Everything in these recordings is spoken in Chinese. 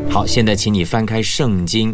好，现在请你翻开圣经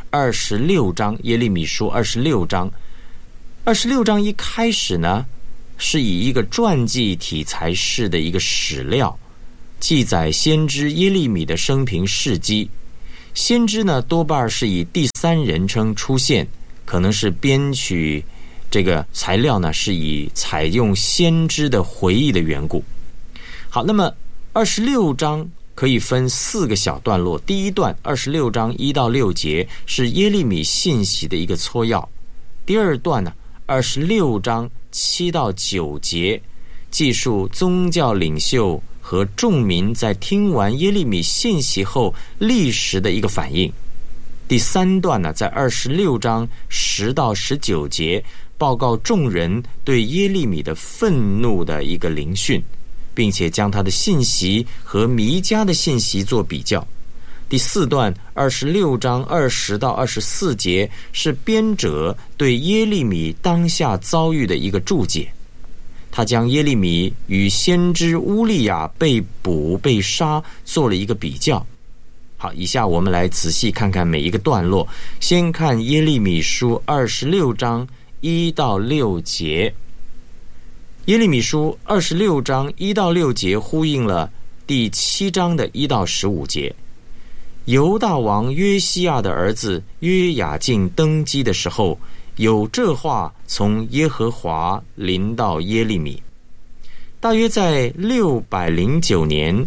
26章，耶利米书26章。26章一开始呢，是以一个传记题材式的一个史料，记载先知耶利米的生平事迹。先知呢，多半是以第三人称出现，可能是编曲这个材料呢，是以采用先知的回忆的缘故。好，那么26章可以分4个小段落。第一段26章1到6节是耶利米信息的一个撮要。第二段呢，26章7到9节记述宗教领袖和众民在听完耶利米信息后立时的一个反应。第三段呢，在26章10到19节报告众人对耶利米的愤怒的一个聆讯，并且将他的信息和弥迦的信息做比较。第四段26章20到24节是编者对耶利米当下遭遇的一个注解，他将耶利米与先知乌利亚被捕被杀做了一个比较。好，以下我们来仔细看看每一个段落。先看耶利米书26章1到6节。耶利米书26章1到6节呼应了第7章的1到15节。犹大王约西亚的儿子约雅敬登基的时候，有这话从耶和华临到耶利米。大约在609年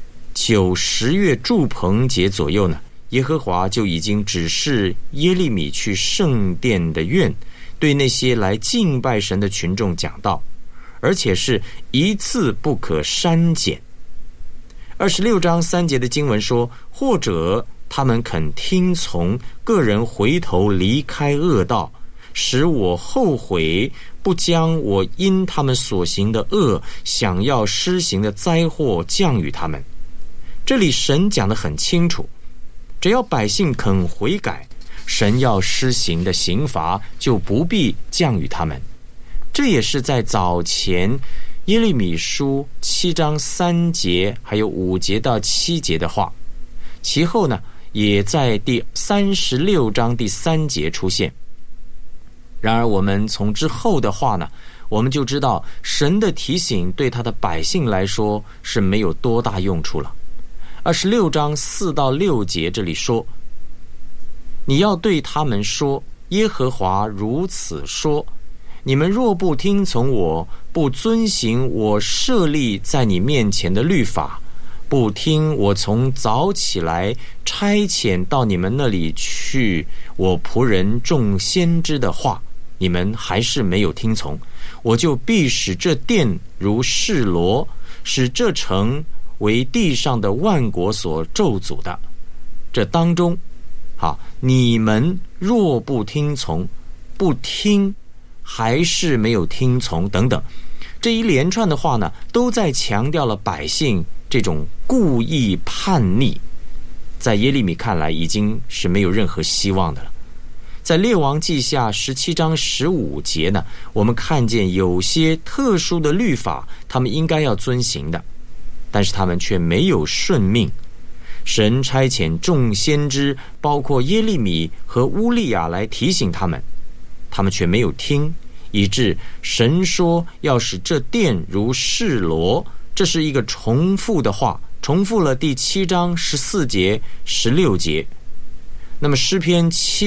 9、10月住棚节左右呢，耶和华就已经指示耶利米去圣殿的院，对那些来敬拜神的群众讲道，而且是一字不可删减。26章3节的经文说，或者他们肯听从，个人回头离开恶道，使我后悔，不将我因他们所行的恶想要施行的灾祸降与他们。这里神讲得很清楚，只要百姓肯悔改，神要施行的刑罚就不必降与他们。这也是在早前耶利米书7章3节还有5节到7节的话，其后呢也在第36章第3节出现。然而我们从之后的话呢，我们就知道神的提醒对他的百姓来说是没有多大用处了。26章4到6节这里说，你要对他们说，耶和华如此说，你们若不听从我，不遵行我设立在你面前的律法，不听我从早起来差遣到你们那里去我仆人众先知的话，你们还是没有听从，我就必使这殿如示罗，使这城为地上的万国所咒诅的。这当中你们若不听从，不听还是没有听从等等，这一连串的话呢，都在强调了百姓这种故意叛逆，在耶利米看来已经是没有任何希望的了。在列王记下17章15节呢，我们看见有些特殊的律法他们应该要遵行的，但是他们却没有顺命。神差遣众先知，包括耶利米和乌利亚来提醒他们，他们却没有听，以致神说要使这殿如示罗，这是一个重复的话，重复了第7章14节16节。那么诗篇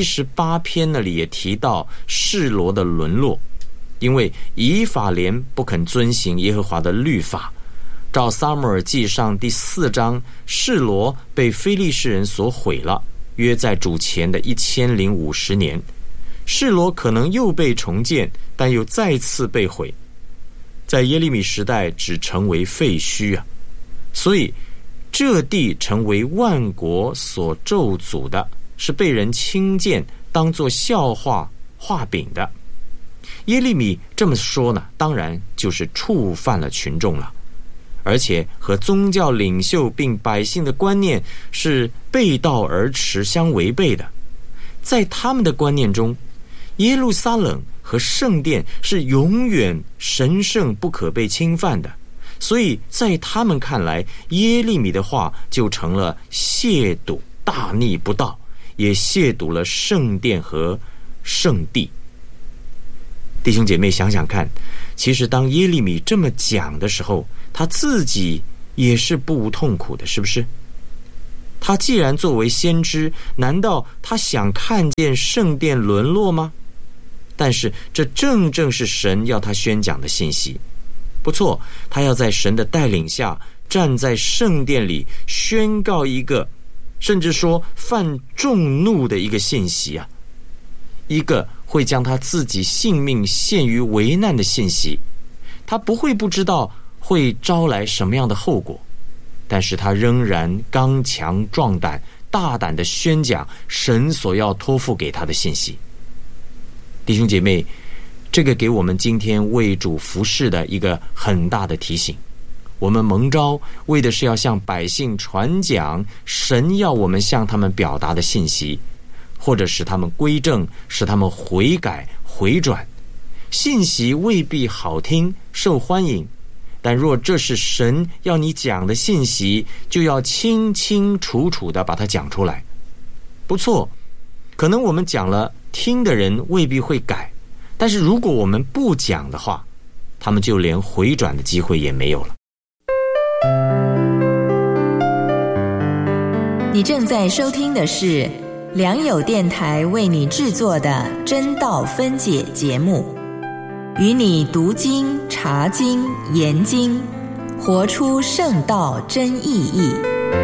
78篇那里也提到示罗的沦落，因为以法莲不肯遵行耶和华的律法。照撒母耳记上第4章，示罗被非利士人所毁了，约在主前的1050年。示罗可能又被重建，但又再次被毁，在耶利米时代只成为废墟啊！所以这地成为万国所咒诅的，是被人轻贱当作笑话画饼的。耶利米这么说呢，当然就是触犯了群众了，而且和宗教领袖并百姓的观念是背道而驰相违背的。在他们的观念中，耶路撒冷和圣殿是永远神圣不可被侵犯的，所以在他们看来，耶利米的话就成了亵渎， 大逆不道，也亵渎了圣殿和圣地。弟兄姐妹想想看，其实当耶利米这么讲的时候，他自己也是不无痛苦的，是不是？他既然作为先知，难道他想看见圣殿沦落吗？但是这正正是神要他宣讲的信息。不错，他要在神的带领下站在圣殿里宣告一个甚至说犯众怒的一个信息啊，一个会将他自己性命陷于危难的信息。他不会不知道会招来什么样的后果，但是他仍然刚强壮胆，大胆地宣讲神所要托付给他的信息。弟兄姐妹，这个给我们今天为主服侍的一个很大的提醒。我们蒙召为的是要向百姓传讲神要我们向他们表达的信息，或者使他们归正，使他们悔改回转。信息未必好听受欢迎，但若这是神要你讲的信息，就要清清楚楚地把它讲出来。不错，可能我们讲了，听的人未必会改，但是如果我们不讲的话，他们就连回转的机会也没有了。 你正在收听的是良友电台为你制作的真道分解节目，与你读经、查经、研经，活出圣道真意义。